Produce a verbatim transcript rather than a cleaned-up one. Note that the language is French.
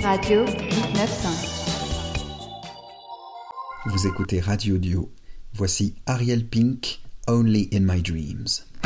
Radio dix-neuf cinq. Vous écoutez Radio Dio. Voici Ariel Pink, Only in My Dreams.